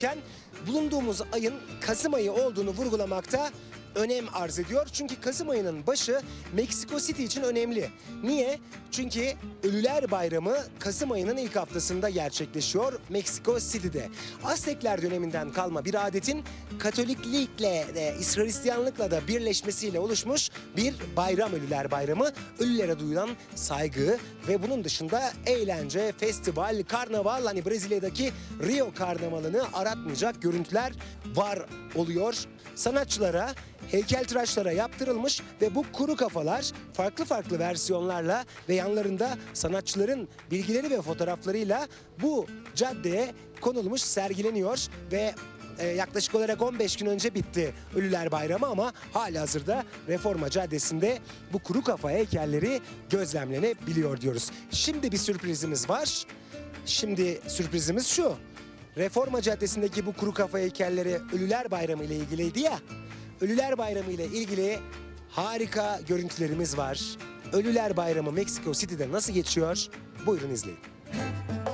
Bulunduğumuz ayın Kasım ayı olduğunu vurgulamakta önem arz ediyor. Çünkü Kasım ayının başı Meksiko City için önemli. Niye? Çünkü Ölüler Bayramı Kasım ayının ilk haftasında gerçekleşiyor Meksiko City'de. Aztekler döneminden kalma bir adetin Katoliklikle de Hristiyanlıkla da birleşmesiyle oluşmuş bir bayram Ölüler Bayramı. Ölülere duyulan saygı ve bunun dışında eğlence, festival, karnaval, hani Brezilya'daki Rio Karnavalı'nı aratmayacak görüntüler var oluyor. Sanatçılara, heykeltıraşlara yaptırılmış ve bu kuru kafalar farklı farklı versiyonlarla ve yanlarında sanatçıların bilgileri ve fotoğraflarıyla bu caddeye konulmuş, sergileniyor ve yaklaşık olarak 15 gün önce bitti Ölüler Bayramı ama halihazırda Reforma Caddesi'nde bu kuru kafa heykelleri gözlemlenebiliyor diyoruz. Şimdi bir sürprizimiz var. Şimdi sürprizimiz şu. Reforma Caddesi'ndeki bu kuru kafa heykelleri Ölüler Bayramı ile ilgiliydi ya. Ölüler Bayramı ile ilgili harika görüntülerimiz var. Ölüler Bayramı Meksiko City'de nasıl geçiyor? Buyurun izleyin.